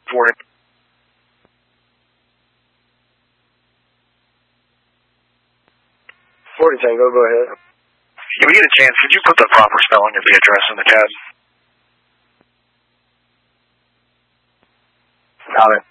for him. 40 Tango, go ahead. If you get a chance, could you put the proper spelling of the address in the tab? Got it.